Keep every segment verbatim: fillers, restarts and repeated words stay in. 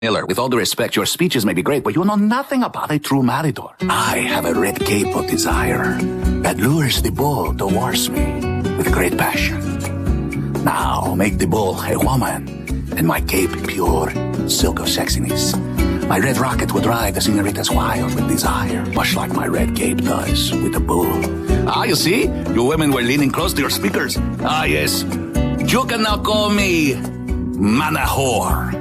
Miller, with all due respect, your speeches may be great, but you know nothing about a true matador. I have a red cape of desire that lures the bull towards me with great passion. Now make the bull a woman, and my cape pure silk of sexiness. My red rocket would ride the senoritas wild with desire, much like my red cape does with the bull. Ah, you see? You women were leaning close to your speakers. Ah, yes. You can now call me Manahor.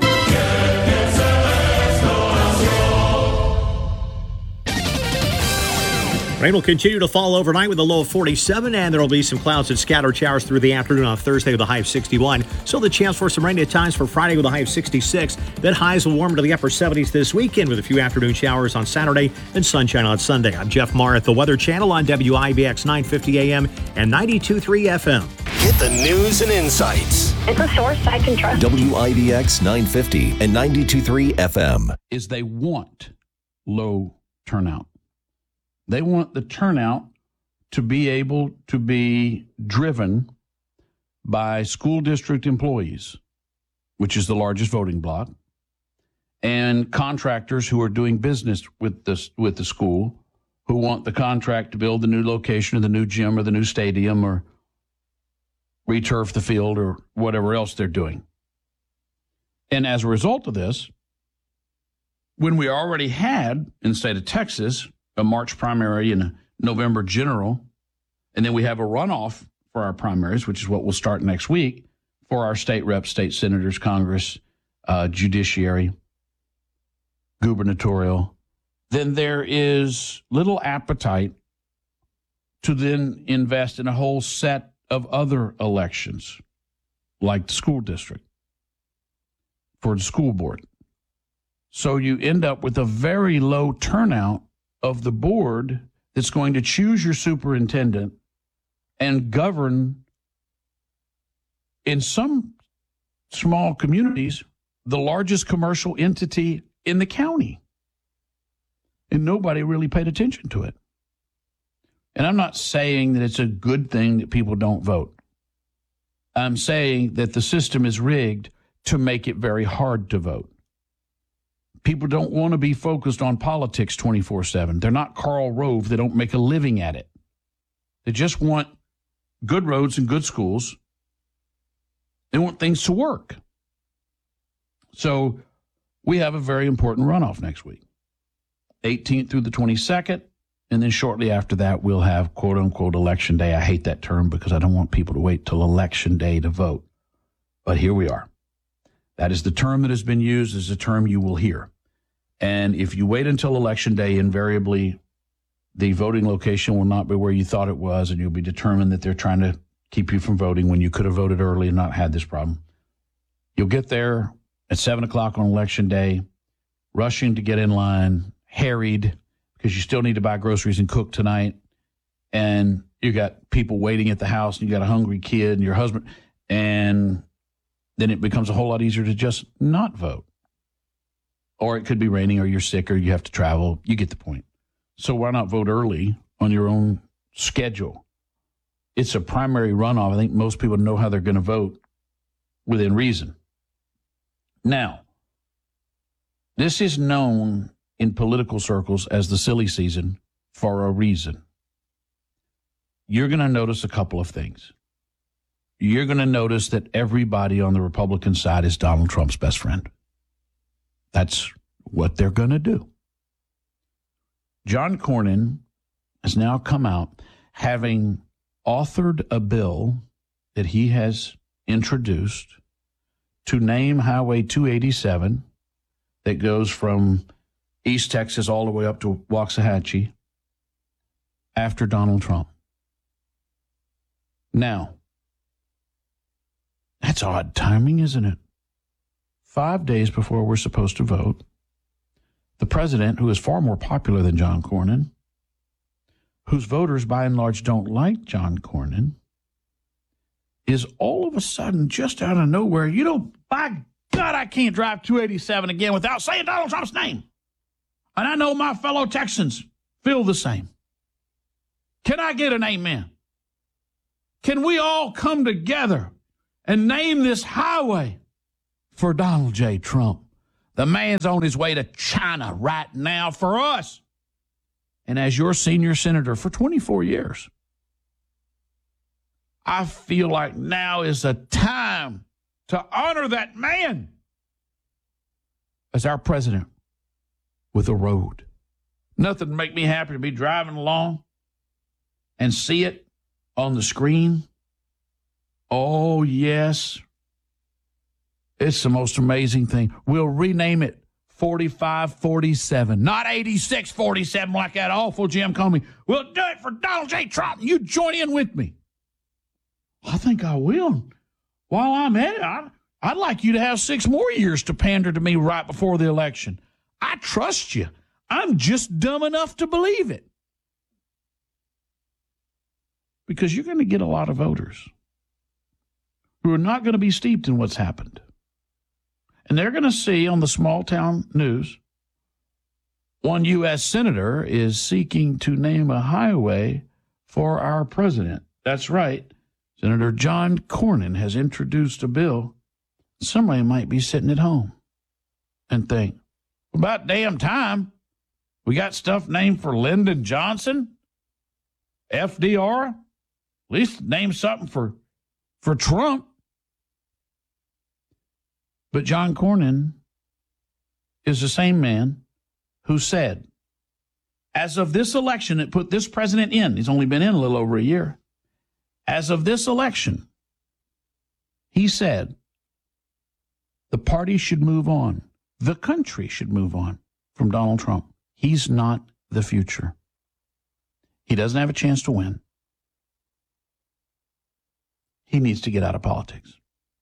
Rain will continue to fall overnight with a low of forty-seven, and there will be some clouds and scattered showers through the afternoon on Thursday with a high of sixty-one. So the chance for some rain at times for Friday with a high of sixty-six. Then highs will warm to the upper seventies this weekend with a few afternoon showers on Saturday and sunshine on Sunday. I'm Jeff Marr at the Weather Channel on W I B X nine fifty A M and ninety-two point three F M. Get the news and insights. It's a source I can trust. W I B X nine fifty and ninety-two point three F M. Is they want low turnout. They want the turnout to be able to be driven by school district employees, which is the largest voting bloc, and contractors who are doing business with the, with the school, who want the contract to build the new location or the new gym or the new stadium or returf the field or whatever else they're doing. And as a result of this, when we already had in the state of Texas a March primary and a November general, and then we have a runoff for our primaries, which is what will start next week for our state reps, state senators, Congress, uh, judiciary, gubernatorial, then there is little appetite to then invest in a whole set of other elections, like the school district, for the school board. So you end up with a very low turnout of the board that's going to choose your superintendent and govern, in some small communities, the largest commercial entity in the county. And nobody really paid attention to it. And I'm not saying that it's a good thing that people don't vote. I'm saying that the system is rigged to make it very hard to vote. People don't want to be focused on politics twenty-four seven. They're not Karl Rove. They don't make a living at it. They just want good roads and good schools. They want things to work. So we have a very important runoff next week, eighteenth through the twenty-second. And then shortly after that, we'll have quote unquote election day. I hate that term because I don't want people to wait till election day to vote. But here we are. That is the term that has been used as a term you will hear. And if you wait until election day, invariably the voting location will not be where you thought it was, and you'll be determined that they're trying to keep you from voting when you could have voted early and not had this problem. You'll get there at seven o'clock on election day, rushing to get in line, harried, because you still need to buy groceries and cook tonight. And you got people waiting at the house, and you got a hungry kid and your husband, and then it becomes a whole lot easier to just not vote. Or it could be raining, or you're sick, or you have to travel. You get the point. So why not vote early on your own schedule? It's a primary runoff. I think most people know how they're going to vote within reason. Now, this is known in political circles as the silly season for a reason. You're going to notice a couple of things. You're going to notice that everybody on the Republican side is Donald Trump's best friend. That's what they're going to do. John Cornyn has now come out having authored a bill that he has introduced to name Highway two eighty-seven that goes from East Texas all the way up to Waxahachie after Donald Trump. Now, that's odd timing, isn't it? Five days before we're supposed to vote, the president, who is far more popular than John Cornyn, whose voters by and large don't like John Cornyn, is all of a sudden just out of nowhere, you know, by God, I can't drive two eighty-seven again without saying Donald Trump's name. And I know my fellow Texans feel the same. Can I get an amen? Can we all come together and name this highway for Donald J. Trump, The man's on his way to China right now for us. And as your senior senator for twenty-four years, I feel like now is the time to honor that man as our president with a road. Nothing make me happy to be driving along and see it on the screen. Oh, yes. It's the most amazing thing. We'll rename it forty-five forty-seven, not eighty-six forty-seven like that awful Jim Comey. We'll do it for Donald J. Trump. You join in with me. I think I will. While I'm at it, I'd, I'd like you to have six more years to pander to me right before the election. I trust you. I'm just dumb enough to believe it. Because you're going to get a lot of voters who are not going to be steeped in what's happened. And they're going to see on the small town news, one U S senator is seeking to name a highway for our president. That's right. Senator John Cornyn has introduced a bill. Somebody might be sitting at home and think, about damn time. We got stuff named for Lyndon Johnson, F D R. At least name something for, for Trump. But John Cornyn is the same man who said, as of this election, it put this president in. He's only been in a little over a year. As of this election, he said, the party should move on. The country should move on from Donald Trump. He's not the future. He doesn't have a chance to win. He needs to get out of politics.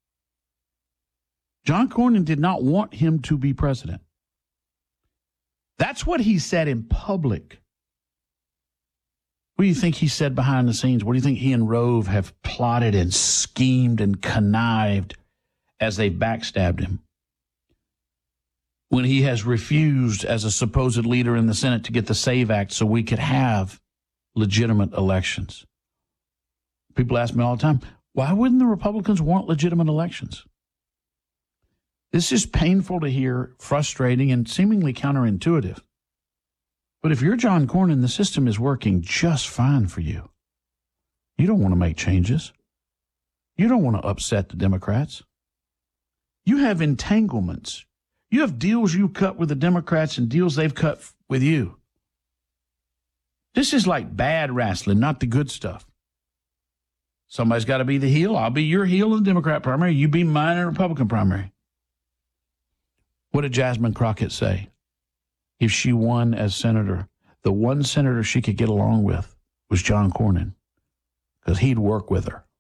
John Cornyn did not want him to be president. That's what he said in public. What do you think he said behind the scenes? What do you think he and Rove have plotted and schemed and connived as they backstabbed him? When he has refused as a supposed leader in the Senate to get the SAVE Act so we could have legitimate elections. People ask me all the time, why wouldn't the Republicans want legitimate elections? This is painful to hear, frustrating, and seemingly counterintuitive. But if you're John Cornyn, the system is working just fine for you. You don't want to make changes. You don't want to upset the Democrats. You have entanglements. You have deals you cut with the Democrats and deals they've cut with you. This is like bad wrestling, not the good stuff. Somebody's got to be the heel. I'll be your heel in the Democrat primary. You be mine in the Republican primary. What did Jasmine Crockett say? If she won as senator, the one senator she could get along with was John Cornyn, because he'd work with her.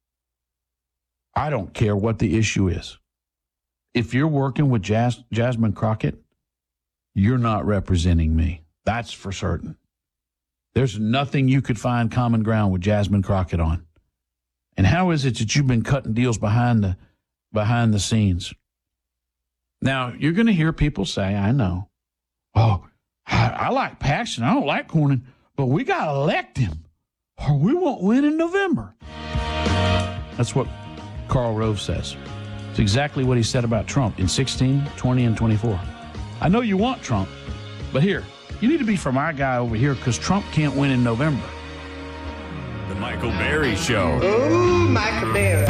I don't care what the issue is. If you're working with Jas- Jasmine Crockett, you're not representing me. That's for certain. There's nothing you could find common ground with Jasmine Crockett on. And how is it that you've been cutting deals behind the behind the scenes? Now, you're going to hear people say, I know, oh, I, I like Paxton. I don't like Cornyn, but we got to elect him or we won't win in November. That's what Karl Rove says. It's exactly what he said about Trump in sixteen, twenty, and twenty-four. I know you want Trump, but here, you need to be from our guy over here because Trump can't win in November. The Michael Berry Show. Ooh, Michael Berry.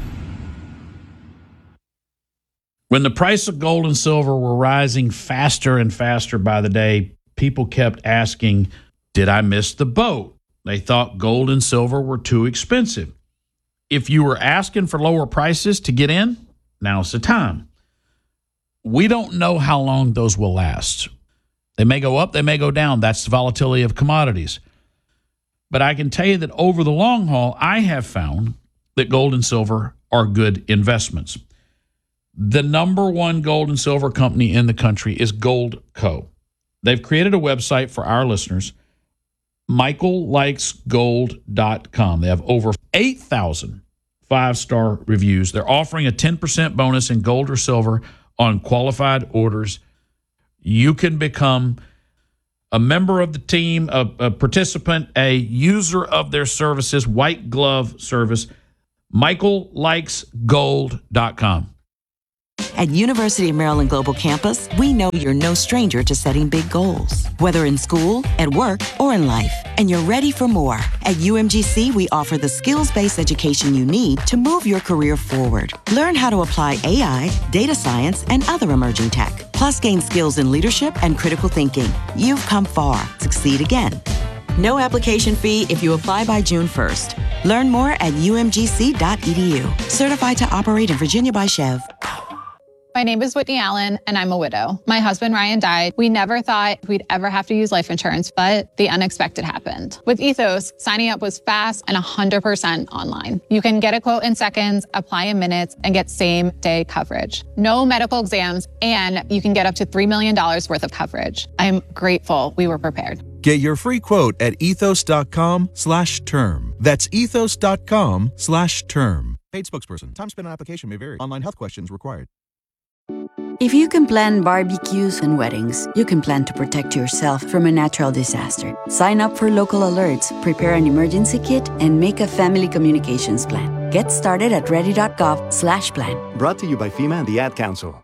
When the price of gold and silver were rising faster and faster by the day, people kept asking, did I miss the boat? They thought gold and silver were too expensive. If you were asking for lower prices to get in, now's the time. We don't know how long those will last. They may go up, they may go down. That's the volatility of commodities. But I can tell you that over the long haul, I have found that gold and silver are good investments. The number one gold and silver company in the country is Goldco. They've created a website for our listeners, michael likes gold dot com. They have over eight thousand five-star reviews. They're offering a ten percent bonus in gold or silver on qualified orders. You can become a member of the team, a, a participant, a user of their services, white glove service, michael likes gold dot com. At University of Maryland Global Campus, we know you're no stranger to setting big goals, whether in school, at work, or in life. And you're ready for more. At U M G C, we offer the skills-based education you need to move your career forward. Learn how to apply A I, data science, and other emerging tech. Plus, gain skills in leadership and critical thinking. You've come far. Succeed again. No application fee if you apply by June first. Learn more at U M G C dot E D U. Certified to operate in Virginia by Chev. My name is Whitney Allen, and I'm a widow. My husband, Ryan, died. We never thought we'd ever have to use life insurance, but the unexpected happened. With Ethos, signing up was fast and one hundred percent online. You can get a quote in seconds, apply in minutes, and get same-day coverage. No medical exams, and you can get up to three million dollars worth of coverage. I'm grateful we were prepared. Get your free quote at ethos.com slash term. That's ethos.com slash term. Paid spokesperson. Time spent on application may vary. Online health questions required. If you can plan barbecues and weddings, you can plan to protect yourself from a natural disaster. Sign up for local alerts, prepare an emergency kit, and make a family communications plan. Get started at ready.gov slash plan. Brought to you by FEMA and the Ad Council.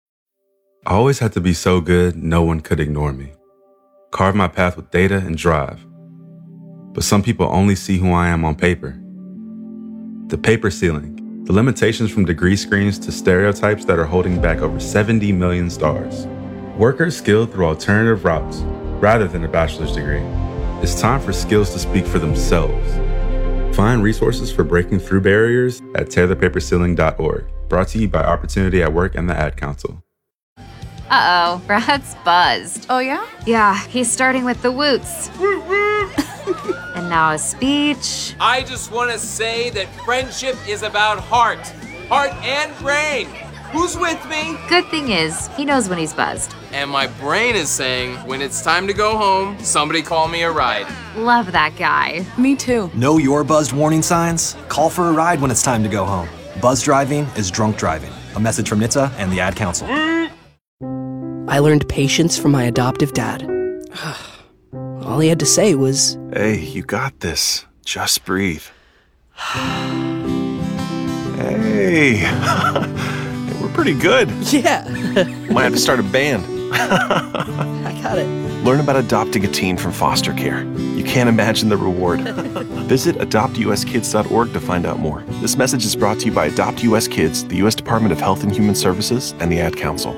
I always had to be so good, no one could ignore me. Carve my path with data and drive. But some people only see who I am on paper. The paper ceiling. The limitations from degree screens to stereotypes that are holding back over seventy million stars. Workers skilled through alternative routes rather than a bachelor's degree. It's time for skills to speak for themselves. Find resources for breaking through barriers at tear the paper ceiling dot org. Brought to you by Opportunity at Work and the Ad Council. Uh-oh, Brad's buzzed. Oh, yeah? Yeah, he's starting with the woots. And now a speech. I just want to say that friendship is about heart. Heart and brain. Who's with me? Good thing is, he knows when he's buzzed. And my brain is saying, when it's time to go home, somebody call me a ride. Love that guy. Me too. Know your buzzed warning signs? Call for a ride when it's time to go home. Buzz driving is drunk driving. A message from N H T S A and the Ad Council. I learned patience from my adoptive dad. All he had to say was, "Hey, you got this. Just breathe." Hey, we're pretty good. Yeah. Might have to start a band. I got it. Learn about adopting a teen from foster care. You can't imagine the reward. Visit adopt u s kids dot org to find out more. This message is brought to you by Adopt U S Kids, the U S Department of Health and Human Services, and the Ad Council.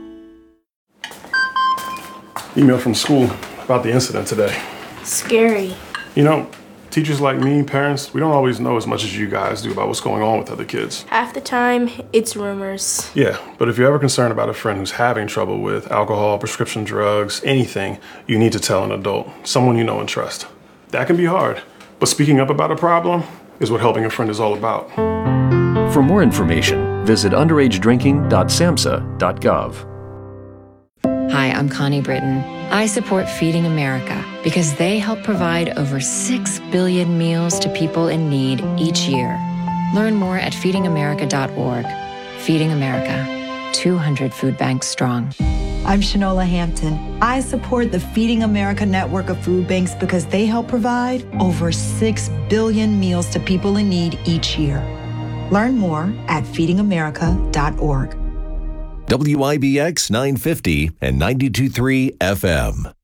Email from school about the incident today. Scary. You know, teachers like me, parents, we don't always know as much as you guys do about what's going on with other kids. Half the time, it's rumors. Yeah, but if you're ever concerned about a friend who's having trouble with alcohol, prescription drugs, anything, you need to tell an adult, someone you know and trust. That can be hard, but speaking up about a problem is what helping a friend is all about. For more information, visit underage drinking dot samhsa dot gov. Hi, I'm Connie Britton. I support Feeding America because they help provide over six billion meals to people in need each year. Learn more at feeding america dot org. Feeding America, two hundred food banks strong. I'm Shanola Hampton. I support the Feeding America network of food banks because they help provide over six billion meals to people in need each year. Learn more at feeding america dot org. W I B X nine fifty and ninety-two point three F M.